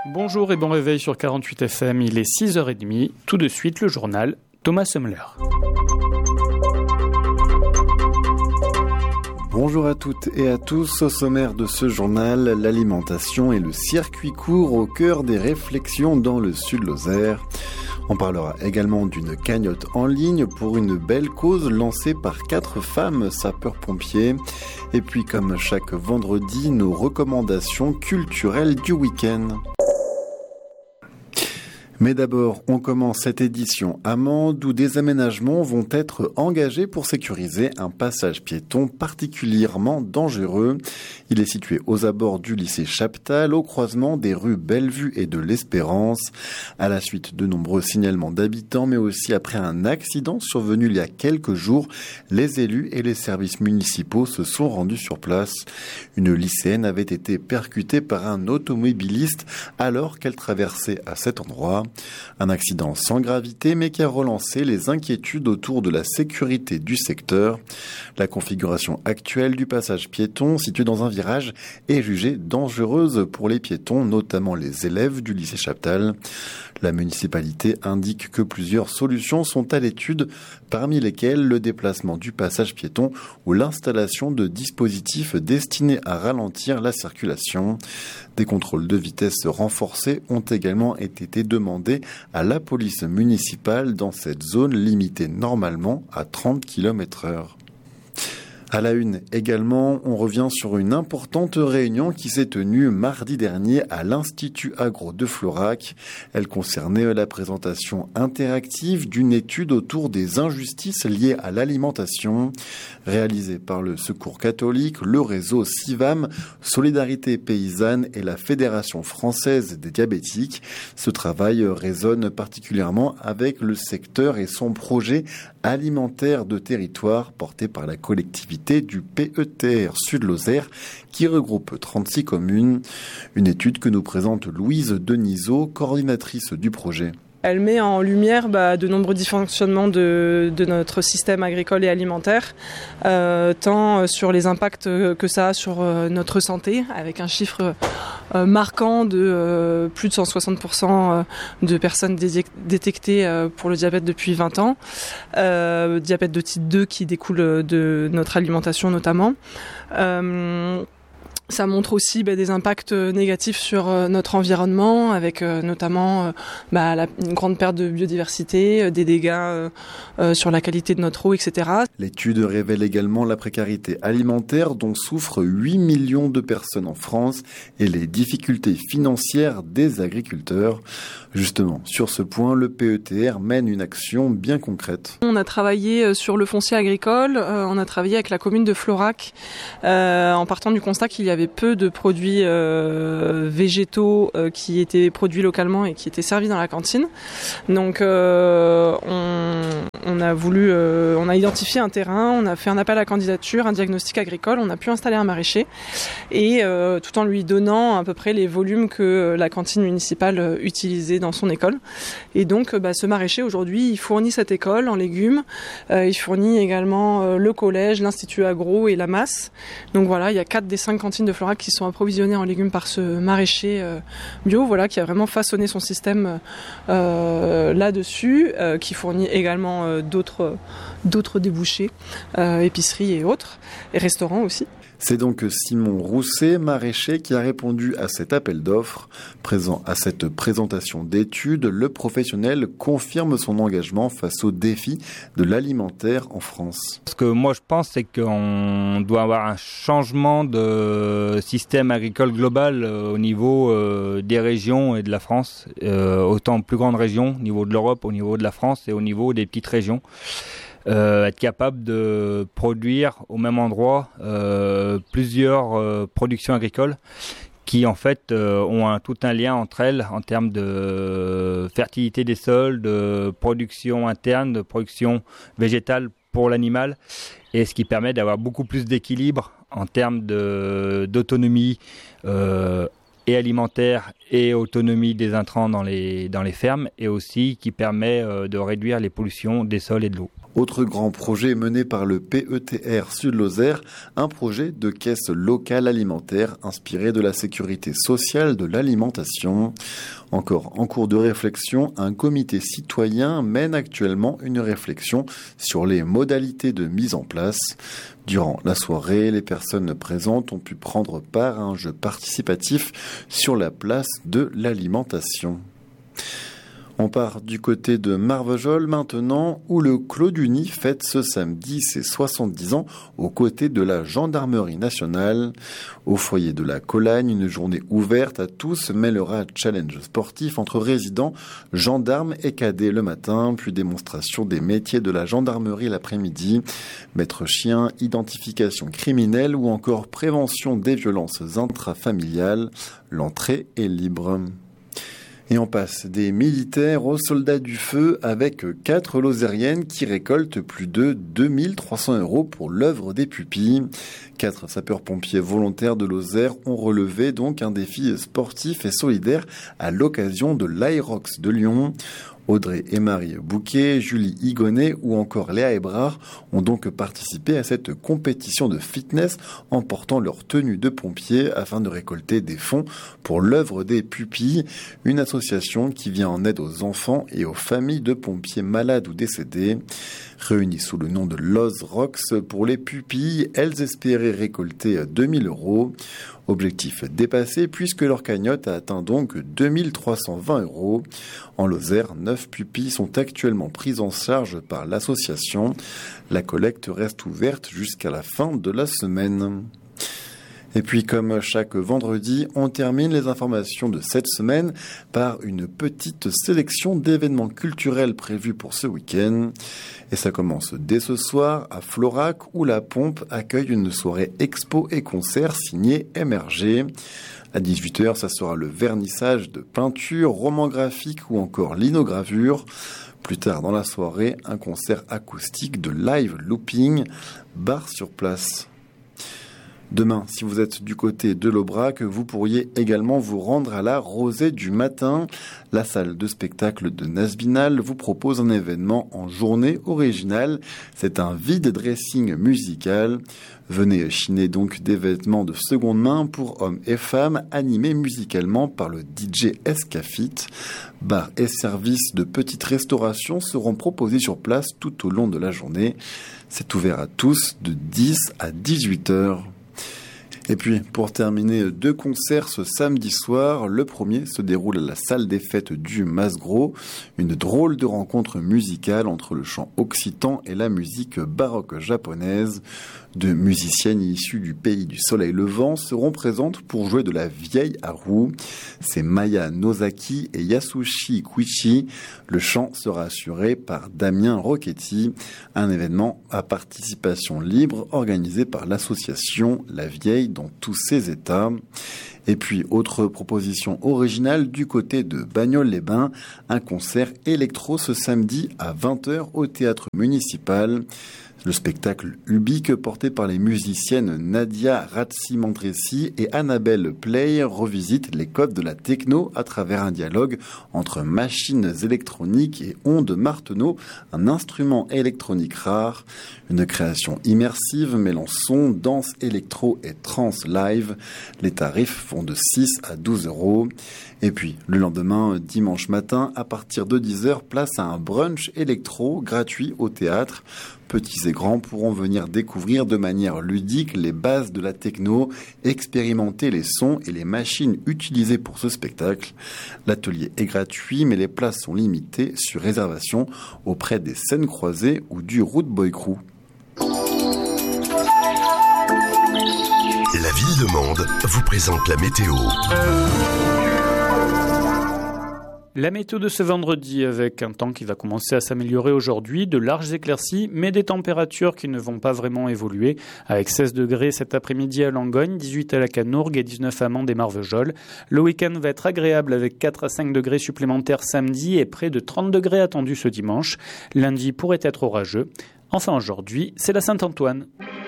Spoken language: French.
Bonjour et bon réveil sur 48 FM, il est 6h30, tout de suite le journal Thomas Semler. Bonjour à toutes et à tous, au sommaire de ce journal, l'alimentation et le circuit court au cœur des réflexions dans le Sud-Lozère. On parlera également d'une cagnotte en ligne pour une belle cause lancée par 4 femmes sapeurs-pompiers. Et puis comme chaque vendredi, nos recommandations culturelles du week-end. Mais d'abord, on commence cette édition à Mende où des aménagements vont être engagés pour sécuriser un passage piéton particulièrement dangereux. Il est situé aux abords du lycée Chaptal, au croisement des rues Bellevue et de l'Espérance. À la suite de nombreux signalements d'habitants, mais aussi après un accident survenu il y a quelques jours, les élus et les services municipaux se sont rendus sur place. Une lycéenne avait été percutée par un automobiliste alors qu'elle traversait à cet endroit. Un accident sans gravité mais qui a relancé les inquiétudes autour de la sécurité du secteur. La configuration actuelle du passage piéton situé dans un virage est jugée dangereuse pour les piétons, notamment les élèves du lycée Chaptal. La municipalité indique que plusieurs solutions sont à l'étude, parmi lesquelles le déplacement du passage piéton ou l'installation de dispositifs destinés à ralentir la circulation. Des contrôles de vitesse renforcés ont également été demandés à la police municipale dans cette zone limitée normalement à 30 km/h. À la une également, on revient sur une importante réunion qui s'est tenue mardi dernier à l'Institut Agro de Florac. Elle concernait la présentation interactive d'une étude autour des injustices liées à l'alimentation. Réalisée par le Secours catholique, le réseau SIVAM, Solidarité paysanne et la Fédération française des diabétiques. Ce travail résonne particulièrement avec le secteur et son projet alimentaire de territoire porté par la collectivité du PETR Sud-Lozère qui regroupe 36 communes. Une étude que nous présente Louise Denisot, coordinatrice du projet. Elle met en lumière de nombreux dysfonctionnements de notre système agricole et alimentaire, tant sur les impacts que ça a sur notre santé, avec un chiffre marquant de plus de 160% de personnes détectées pour le diabète depuis 20 ans, diabète de type 2 qui découle de notre alimentation notamment. Ça montre aussi des impacts négatifs sur notre environnement, avec notamment une grande perte de biodiversité, des dégâts sur la qualité de notre eau, etc. L'étude révèle également la précarité alimentaire dont souffrent 8 millions de personnes en France et les difficultés financières des agriculteurs. Justement, sur ce point, le PETR mène une action bien concrète. On a travaillé sur le foncier agricole, on a travaillé avec la commune de Florac, en partant du constat qu'il y avait peu de produits végétaux qui étaient produits localement et qui étaient servis dans la cantine. Donc on a identifié un terrain, on a fait un appel à candidature, un diagnostic agricole, on a pu installer un maraîcher et tout en lui donnant à peu près les volumes que la cantine municipale utilisait dans son école. Et donc ce maraîcher aujourd'hui il fournit cette école en légumes, il fournit également le collège, l'institut agro et la masse. Donc voilà, il y a 4 des 5 cantines de Florac qui sont approvisionnées en légumes par ce maraîcher bio, qui a vraiment façonné son système là-dessus, qui fournit également d'autres débouchés, épiceries et autres, et restaurants aussi. C'est donc Simon Rousset, maraîcher, qui a répondu à cet appel d'offres. Présent à cette présentation d'études, le professionnel confirme son engagement face aux défis de l'alimentaire en France. Ce que moi je pense, c'est qu'on doit avoir un changement de système agricole global au niveau des régions et de la France, autant plus grandes régions, au niveau de l'Europe, au niveau de la France et au niveau des petites régions. Être capable de produire au même endroit plusieurs productions agricoles qui en fait ont tout un lien entre elles en termes de fertilité des sols, de production interne, de production végétale pour l'animal, et ce qui permet d'avoir beaucoup plus d'équilibre en termes d'autonomie et alimentaire et autonomie des intrants dans les fermes, et aussi qui permet de réduire les pollutions des sols et de l'eau. Autre grand projet mené par le PETR Sud-Lozère, un projet de caisse locale alimentaire inspiré de la sécurité sociale de l'alimentation. Encore en cours de réflexion, un comité citoyen mène actuellement une réflexion sur les modalités de mise en place. Durant la soirée, les personnes présentes ont pu prendre part à un jeu participatif sur la place de l'alimentation. On part du côté de Marvejols maintenant, où le Clos du Nid fête ce samedi ses 70 ans aux côtés de la Gendarmerie nationale. Au foyer de la Colagne, une journée ouverte à tous mêlera challenge sportif entre résidents, gendarmes et cadets le matin, puis démonstration des métiers de la gendarmerie l'après-midi, maître chien, identification criminelle ou encore prévention des violences intrafamiliales. L'entrée est libre. Et on passe des militaires aux soldats du feu avec 4 lozériennes qui récoltent plus de 2300 € pour l'œuvre des pupilles. 4 sapeurs-pompiers volontaires de Lozère ont relevé donc un défi sportif et solidaire à l'occasion de l'Aérox de Lyon. Audrey et Marie Bouquet, Julie Higonnet ou encore Léa Hébrard ont donc participé à cette compétition de fitness en portant leur tenue de pompier afin de récolter des fonds pour l'œuvre des pupilles, une association qui vient en aide aux enfants et aux familles de pompiers malades ou décédés. Réunies sous le nom de Loz Rocks pour les pupilles, elles espéraient récolter 2000 €. Objectif dépassé puisque leur cagnotte a atteint donc 2320 €. En Lozère, 9 pupilles sont actuellement prises en charge par l'association. La collecte reste ouverte jusqu'à la fin de la semaine. Et puis, comme chaque vendredi, on termine les informations de cette semaine par une petite sélection d'événements culturels prévus pour ce week-end. Et ça commence dès ce soir à Florac, où la Pompe accueille une soirée expo et concert signée MRG. À 18h, ça sera le vernissage de peinture, romans graphiques ou encore linogravure. Plus tard dans la soirée, un concert acoustique de live looping, bar sur place. Demain, si vous êtes du côté de l'Aubrac, vous pourriez également vous rendre à la Rosée du Matin. La salle de spectacle de Nasbinal vous propose un événement en journée originale. C'est un vide dressing musical. Venez chiner donc des vêtements de seconde main pour hommes et femmes, animés musicalement par le DJ Escafit. Bars et services de petite restauration seront proposés sur place tout au long de la journée. C'est ouvert à tous de 10 à 18h. Et puis, pour terminer, 2 concerts ce samedi soir. Le premier se déroule à la salle des fêtes du Masgros. Une drôle de rencontre musicale entre le chant occitan et la musique baroque japonaise. 2 musiciennes issues du pays du soleil levant seront présentes pour jouer de la vieille haru. C'est Maya Nozaki et Yasushi Kuichi. Le chant sera assuré par Damien Rocchetti. Un événement à participation libre organisé par l'association La Vieille dans tous ses états. Et puis, autre proposition originale du côté de Bagnoles-les-Bains, un concert électro ce samedi à 20h au théâtre municipal. Le spectacle ubique porté par les musiciennes Nadia Razzi-Mandressi et Annabelle Play revisite les codes de la techno à travers un dialogue entre machines électroniques et ondes Martenot, un instrument électronique rare. Une création immersive mêlant son, danse, électro et trance live. Les tarifs vont de 6 à 12 €. Et puis, le lendemain, dimanche matin, à partir de 10h, place à un brunch électro gratuit au théâtre. Petits et grands pourront venir découvrir de manière ludique les bases de la techno, expérimenter les sons et les machines utilisées pour ce spectacle. L'atelier est gratuit, mais les places sont limitées sur réservation auprès des scènes croisées ou du Root Boy Crew. La ville de Mende vous présente la météo. La météo de ce vendredi avec un temps qui va commencer à s'améliorer aujourd'hui, de larges éclaircies, mais des températures qui ne vont pas vraiment évoluer, avec 16 degrés cet après-midi à Langogne, 18 à la Canourgue et 19 à Mende et Marvejols. Le week-end va être agréable avec 4 à 5 degrés supplémentaires samedi et près de 30 degrés attendus ce dimanche. Lundi pourrait être orageux. Enfin aujourd'hui, c'est la Saint-Antoine.